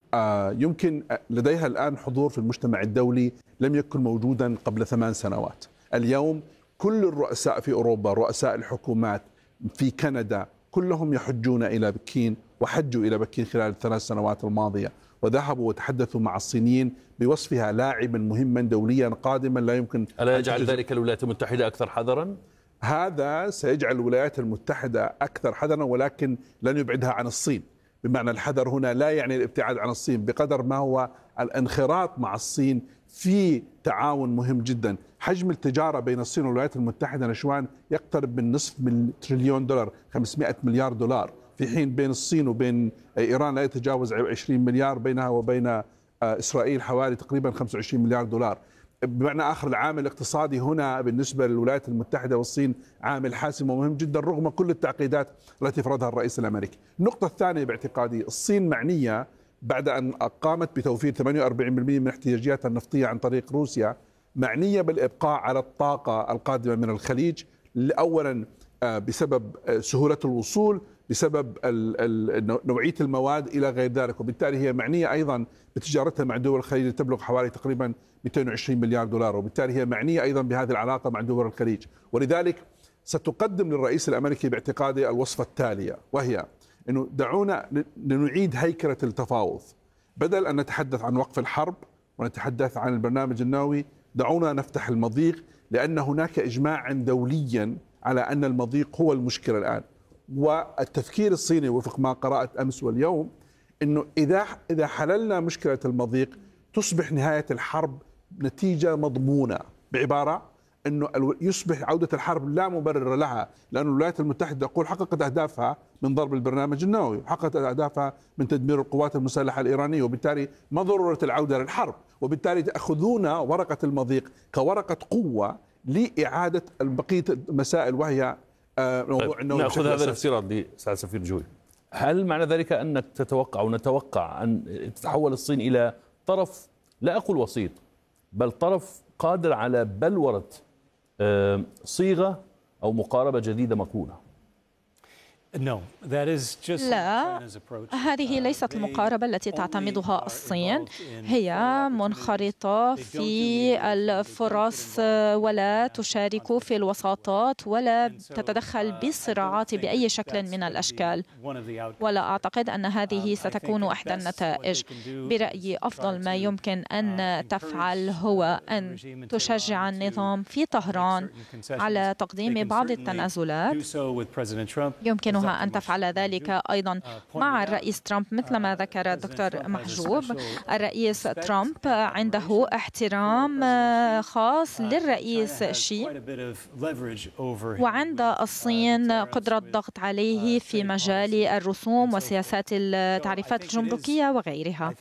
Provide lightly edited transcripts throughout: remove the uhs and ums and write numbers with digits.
يمكن لديها الآن حضور في المجتمع الدولي لم يكن موجودا قبل 8 سنوات. اليوم كل الرؤساء في أوروبا، رؤساء الحكومات في كندا، كلهم يحجون إلى بكين وحجوا إلى بكين خلال ال3 سنوات الماضية، وذهبوا وتحدثوا مع الصينيين بوصفها لاعبا مهما دوليا قادما لا يمكن. ألا يجعل ذلك الولايات المتحدة أكثر حذرا؟ هذا سيجعل الولايات المتحدة أكثر حذرا، ولكن لن يبعدها عن الصين. بمعنى الحذر هنا لا يعني الابتعاد عن الصين بقدر ما هو الانخراط مع الصين في تعاون مهم جدا. حجم التجارة بين الصين والولايات المتحدة نشوان يقترب من نصف تريليون دولار، 500 مليار دولار، في حين بين الصين وبين إيران لا يتجاوز 20 مليار، بينها وبين إسرائيل حوالي تقريبا 25 مليار دولار. بمعنى آخر العامل الاقتصادي هنا بالنسبة للولايات المتحدة والصين عامل حاسم ومهم جدا رغم كل التعقيدات التي فرضها الرئيس الأمريكي. النقطة الثانية باعتقادي، الصين معنية بعد أن قامت بتوفير 48% من احتياجاتها النفطية عن طريق روسيا، معنية بالإبقاء على الطاقة القادمة من الخليج، أولا بسبب سهولة الوصول، بسبب نوعية المواد إلى غير ذلك، وبالتالي هي معنية أيضا بتجارتها مع دول الخليج تبلغ حوالي تقريبا 220 مليار دولار، وبالتالي هي معنية أيضا بهذه العلاقة مع دول الخليج. ولذلك ستقدم للرئيس الأمريكي باعتقادي الوصفة التالية، وهي أنه دعونا نعيد هيكلة التفاوض. بدل أن نتحدث عن وقف الحرب ونتحدث عن البرنامج النووي، دعونا نفتح المضيق، لأن هناك إجماع دوليا على أن المضيق هو المشكلة الآن. والتفكير الصيني وفق ما قرأت أمس واليوم أنه إذا حللنا مشكلة المضيق تصبح نهاية الحرب نتيجة مضمونة، بعبارة أنه يصبح عودة الحرب لا مبرر لها، لأن الولايات المتحدة تقول حققت أهدافها من ضرب البرنامج النووي، وحققت أهدافها من تدمير القوات المسلحة الإيرانية، وبالتالي ما ضرورة العودة للحرب، وبالتالي تأخذون ورقة المضيق كورقة قوة لإعادة بقية المسائل، وهي موضوع النووي. نأخذ هذا الافتراض لسعادة سفير جوي. هل معنى ذلك أنك تتوقع ونتوقع أن تتحول الصين إلى طرف، لا أقول وسيط، بل طرف قادر على بلورة صيغة أو مقاربة جديدة مقرونة؟ لا، هذه ليست المقاربة التي تعتمدها الصين. هي منخرطة في الفرص ولا تشارك في الوساطات ولا تتدخل بالصراعات بأي شكل من الأشكال، ولا أعتقد أن هذه ستكون إحدى النتائج. برأيي أفضل ما يمكن أن تفعل هو أن تشجع النظام في طهران على تقديم بعض التنازلات. يمكنها أن تفعل ذلك أيضا مع الرئيس ترامب، مثل ما ذكر الدكتور محجوب. الرئيس ترامب عنده احترام خاص للرئيس شي، وعند الصين قدرة ضغط عليه في مجال الرسوم وسياسات التعريفات الجمركية وغيرها.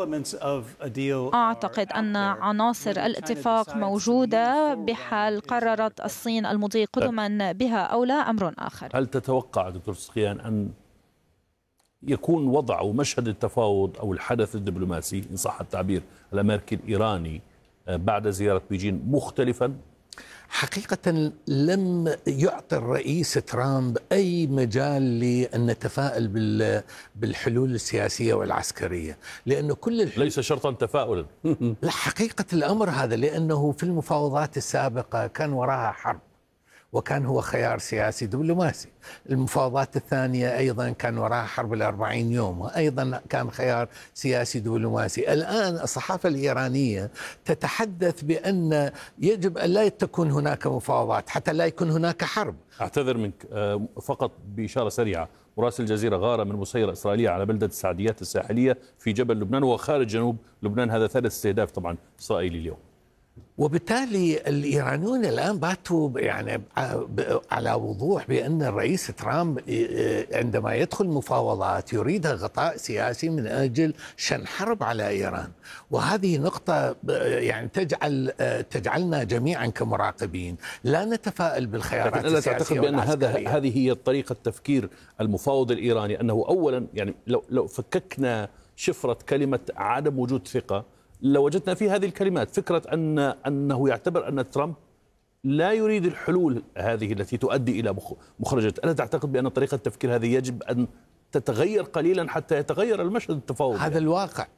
أعتقد أن عناصر الاتفاق موجودة، بحال قررت الصين المضي قدما بها أو لا أمر آخر. هل تتوقع دكتور سقيان أن يكون وضع أو مشهد التفاوض أو الحدث الدبلوماسي إن صح التعبير الأمريكي الإيراني بعد زيارة بيجين مختلفا؟ حقيقة لم يعطي الرئيس ترامب أي مجال لأن نتفائل بالحلول السياسية والعسكرية، لأنه كل ليس شرطا تفاؤلا. لا، حقيقة الأمر هذا، لأنه في المفاوضات السابقة كان وراها حرب، وكان هو خيار سياسي دبلوماسي. المفاوضات الثانية أيضا كان وراها حرب 40 يوم، وأيضا كان خيار سياسي دبلوماسي. الآن الصحافة الإيرانية تتحدث بأن يجب أن لا تكون هناك مفاوضات حتى لا يكون هناك حرب. أعتذر منك، فقط بإشارة سريعة، مراسل الجزيرة غارة من مسيرة إسرائيلية على بلدة السعديات الساحلية في جبل لبنان وخارج جنوب لبنان. هذا ثالث استهداف طبعا إسرائيلي اليوم، وبالتالي الإيرانيون الآن باتوا يعني على وضوح بأن الرئيس ترامب عندما يدخل مفاوضات يريد غطاء سياسي من أجل شن حرب على إيران، وهذه نقطة يعني تجعلنا جميعا كمراقبين لا نتفائل بالخيارات السياسية. تعتقد بأن هذه هي طريقة تفكير المفاوض الإيراني، أنه أولا يعني لو فككنا شفرة كلمة عدم وجود ثقة لوجدنا في هذه الكلمات فكرة أنه يعتبر أن ترامب لا يريد الحلول هذه التي تؤدي إلى مخرجات. ألا تعتقد بأن طريقة التفكير هذه يجب أن تتغير قليلا حتى يتغير المشهد التفاوضي؟ هذا الواقع،